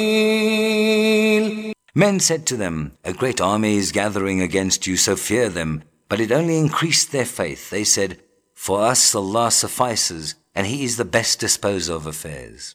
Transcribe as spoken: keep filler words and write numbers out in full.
Men said to them, "A great army is gathering against you, so fear them." But it only increased their faith. They said, "For us Allah suffices, and He is the best disposer of affairs."